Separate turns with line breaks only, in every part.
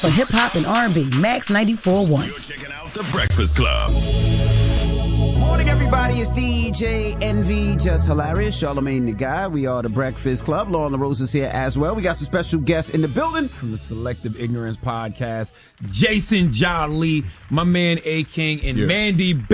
For hip-hop and R&B, Max 94.1.
You're checking out The Breakfast Club.
Morning, everybody. It's DJ Envy, just hilarious. Charlamagne the Guy. We are The Breakfast Club. Lauren LaRose is here as well. We got some special guests in the building.
From the Selective Ignorance Podcast, Jason Jolly, my man A-King, and Mandy B.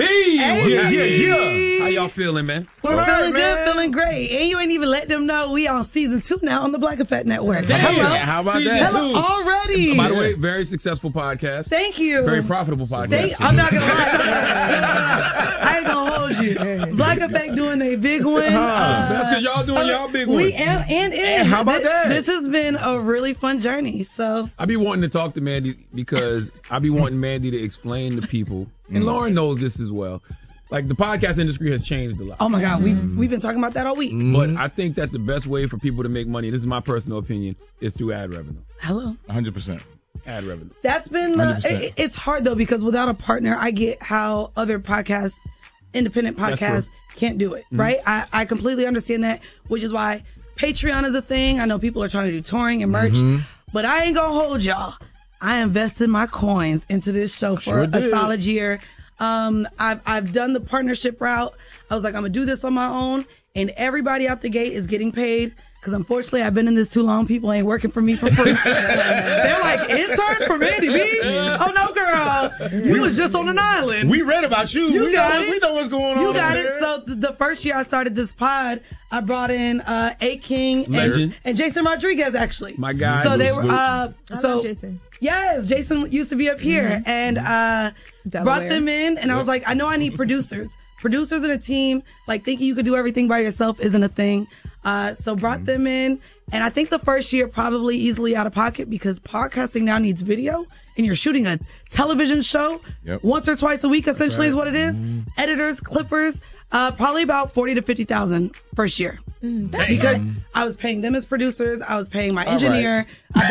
Yeah.
How y'all feeling, man?
We're feeling good, feeling great. And you ain't even let them know we on season 2 now on the Black Effect Network.
How about that?
Hello, already.
By the way, very successful podcast.
Thank you.
Very profitable podcast.
I'm not going to lie. I ain't going to hold you. Black Effect doing a big one.
That's because y'all doing y'all big one.
And
how about that?
This has been a really fun journey. So
I be wanting to talk to Mandy because I be wanting Mandy to explain to people, and Lauren knows this as well. Like, the podcast industry has changed a lot.
oh my God, we've been talking about that all week.
But I think that the best way for people to make money, this is my personal opinion, is through ad revenue.
Hello.
100%.
Ad revenue.
That's been it's hard though, because without a partner, I get how other podcasts, independent podcasts, can't do it. Right? I completely understand that, which is why Patreon is a thing. I know people are trying to do touring and merch, but I ain't gonna hold y'all. I invested my coins into this show for a solid year. I've done the partnership route. I was like, I'm gonna do this on my own, and everybody out the gate is getting paid. Because unfortunately, I've been in this too long. People ain't working for me for free. They're like, intern for Mandy B? Oh, no, girl. You was just on an island.
We read about you. We know what's going on.
You got it. So the first year I started this pod, I brought in A-King and Jason Rodriguez, actually.
My guy.
So they were,
I love Jason.
Yes, Jason used to be up here and brought them in. And I was like, I know I need producers. Producers in a team, like thinking you could do everything by yourself isn't a thing. So brought them in. And I think the first year probably easily out of pocket because podcasting now needs video and you're shooting a television show once or twice a week, essentially is what it is. Editors, clippers, probably about 40 to 50,000 first year. Because I was paying them as producers. I was paying my engineer.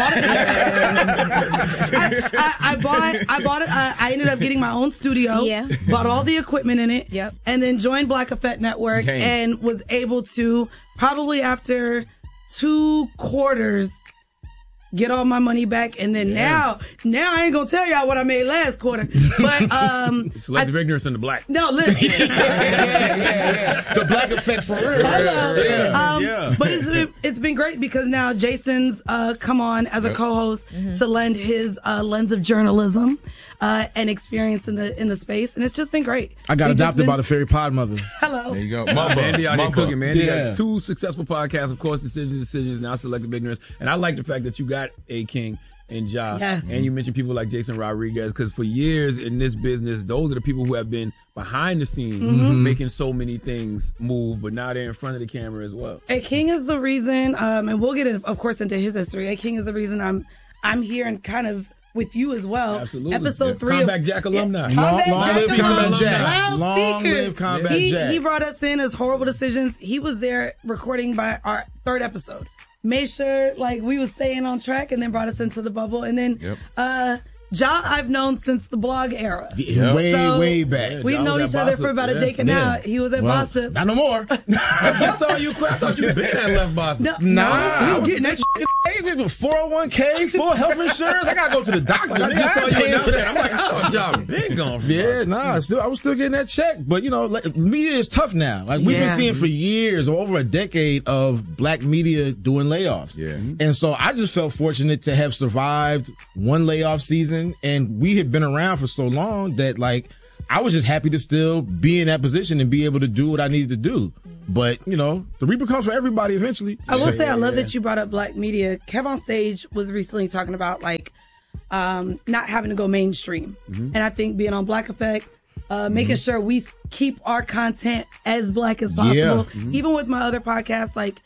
I ended up getting my own studio. Yeah. Bought all the equipment in it. Yep. And then joined Black Effect Network and was able to probably after 2 quarters get all my money back, and then now I ain't gonna tell y'all what I made last quarter. But
Selective ignorance in the black.
No, listen.
The Black Effect for real.
Hello. But it's been great because now Jason's come on as a co-host to lend his lens of journalism and experience in the space, and it's just been great.
I got adopted by the fairy pod mother.
Hello.
There you go.
Mandy out here cooking, man. He has 2 successful podcasts, of course, Decisions, now Selective Ignorance. And I like the fact that you got A-King and Ja.
Yes.
And you mentioned people like Jason Rodriguez, because for years in this business, those are the people who have been behind the scenes making so many things move, but now they're in front of the camera as well.
A-King is the reason, and we'll get, of course, into his history. A-King is the reason I'm here and kind of with you as well.
Absolutely.
Episode 3
Combat Jack alumni.
Long live Combat Jack. Long live Combat Jack.
He brought us in as Horrible Decisions. He was there recording by our 3rd episode. Made sure like we was staying on track and then brought us into the bubble. And then Ja I've known since the blog era.
Way back.
Yeah, we've known each other for about a decade now. He was at Bossip.
Not no more.
I just saw you crack. I thought you been at left Bossip.
Nah.
He was getting that shit.
401k, full health insurance. I gotta go to the doctor.
I just saw you out there. I'm like, I thought y'all been gone.
I was still getting that check. But media is tough now. Like we've been seeing for years, or over a decade of black media doing layoffs. Yeah. And so I just felt fortunate to have survived one layoff season. And we had been around for so long that like I was just happy to still be in that position and be able to do what I needed to do. But, the reaper comes for everybody eventually.
I will say I love that you brought up black media. Kev on Stage was recently talking about like not having to go mainstream. And I think being on Black Effect, making sure we keep our content as black as possible. Even with my other podcasts, like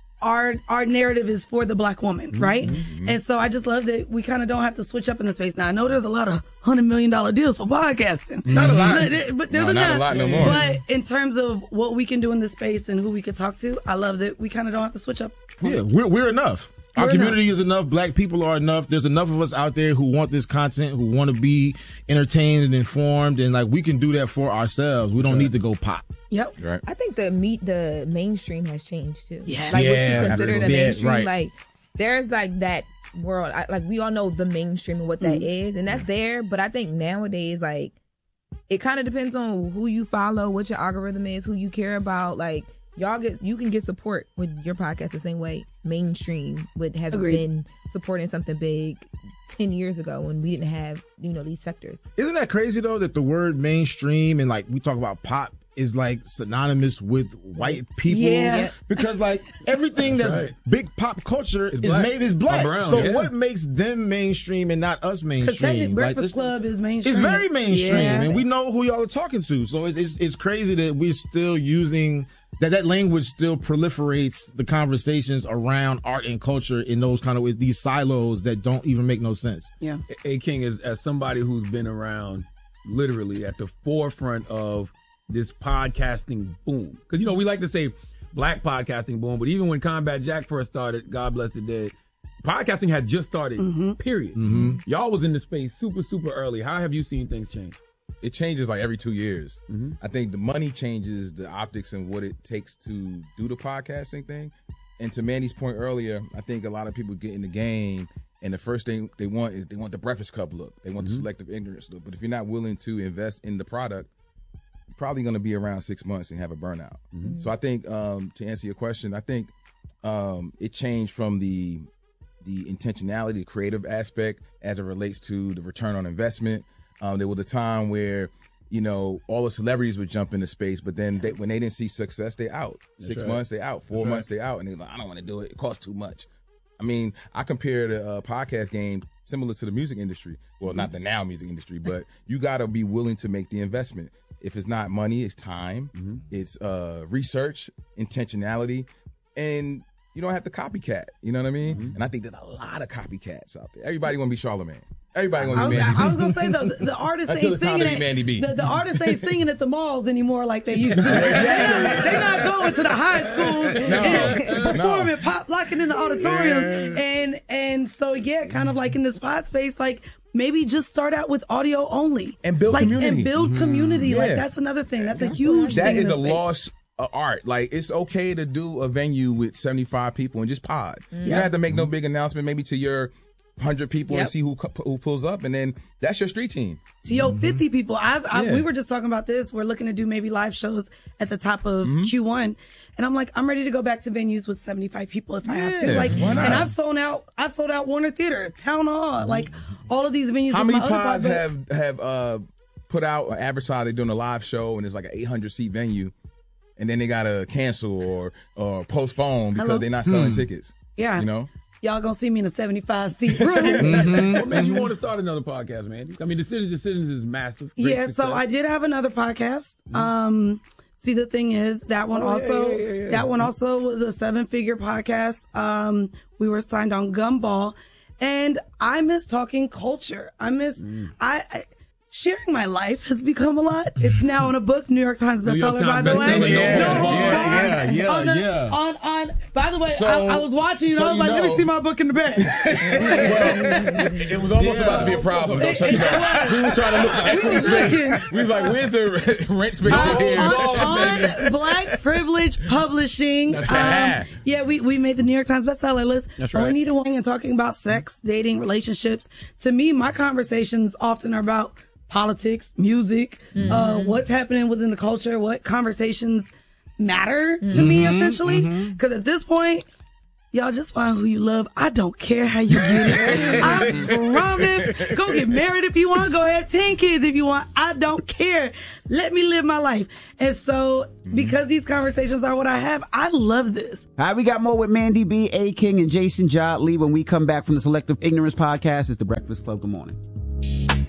our narrative is for the black woman, right? And so I just love that we kind of don't have to switch up in the space. Now I know there's a lot of $100 million deals for podcasting.
Not a lot.
But there's enough.
Not a lot no more.
But in terms of what we can do in this space and who we could talk to, I love that we kind of don't have to switch up.
Yeah, we're enough. Our community is enough. Black people are enough. There's enough of us out there who want this content, who want to be entertained and informed, and like we can do that for ourselves. We don't need to go pop.
Yep.
Right.
I think the mainstream has changed too.
Yeah.
Like what you consider the mainstream,
right.
like there's like that world. Like we all know the mainstream and what that is, and that's there. But I think nowadays, like, it kind of depends on who you follow, what your algorithm is, who you care about. Like, you can get support with your podcast the same way mainstream would have been supporting something big 10 years ago when we didn't have, these sectors.
Isn't that crazy though that the word mainstream and like we talk about pop is like synonymous with white people?
Yeah.
Because like everything that's big pop culture is black.
Brown,
so what makes them mainstream and not us mainstream?
Because technically Breakfast Club is mainstream.
It's very mainstream, and we know who y'all are talking to. So it's crazy that we're still using that language still proliferates the conversations around art and culture in those kind of ways, these silos that don't even make no sense.
Yeah.
A King, is as somebody who's been around literally at the forefront of this podcasting boom. Because, we like to say black podcasting boom, but even when Combat Jack first started, God bless the dead, podcasting had just started, period.
Mm-hmm.
Y'all was in the space super, super early. How have you seen things change?
It changes like every 2 years. I think the money changes the optics and what it takes to do the podcasting thing. And to Mandy's point earlier, I think a lot of people get in the game and the first thing they want is they want the Breakfast Club look. They want the selective ignorance look. But if you're not willing to invest in the product, you're probably going to be around 6 months and have a burnout. So I think to answer your question, I think it changed from the intentionality, the creative aspect as it relates to the return on investment. There was a time where, all the celebrities would jump into space, but then when they didn't see success, they out. 6 months, they out. 4 months, they out. And they're like, I don't want to do it. It costs too much. I mean, I compare the podcast game similar to the music industry. Well, not the now music industry, but you got to be willing to make the investment. If it's not money, it's time. It's research, intentionality, and you don't have to copycat. You know what I mean? And I think there's a lot of copycats out there. Everybody want to be Charlamagne. Everybody want to be Mandy B.
I was going to say, though, the artists ain't singing the artists ain't singing at the malls anymore like they used to. They're not going to the high schools and performing pop locking in the auditoriums. And so, kind of like in this pod space, like, maybe just start out with audio only.
And build community.
And build community. Like, that's another thing. That's a huge thing.
That is a lost art. Like, it's okay to do a venue with 75 people and just pod. You don't have to make no big announcement, maybe to your 100 people and see who pulls up, and then that's your street team.
To your 50 people. We were just talking about this. We're looking to do maybe live shows at the top of Q1. And I'm like, I'm ready to go back to venues with 75 people if I have to. Like, and I've sold out Warner Theater, Town Hall, like all of these venues.
How many pods have put out or advertised they're doing a live show and it's like an 800 seat venue, and then they gotta cancel or postpone because they're not selling tickets?
Yeah. Y'all gonna see me in a 75-seat room.
What made you want to start another podcast, man? I mean, Decisions is massive.
Success. So I did have another podcast. See, the thing is, that one also was a 7-figure podcast. We were signed on Gumball, and I miss talking culture. I miss sharing my life has become a lot. It's now in a book, New York Times bestseller, by the way. By the way, I was watching you and I was like, let me see my book in the bed.
It was almost about to be a problem. Don't check it out. We were trying to look for equity space. We was like, where's the rent space here?
On Black Privilege Publishing. We made the New York Times bestseller list.
That's right.
Anita Wong, and talking about sex, dating, relationships. To me, my conversations often are about politics, music, what's happening within the culture, what conversations matter to me, essentially. Because at this point, y'all just find who you love. I don't care how you get it. I promise. Go get married if you want. Go have 10 kids if you want. I don't care. Let me live my life. And so, because these conversations are what I have, I love this.
All right, we got more with Mandy B, A King, and Jason Jodley when we come back from the Selective Ignorance Podcast. It's The Breakfast Club. Good morning.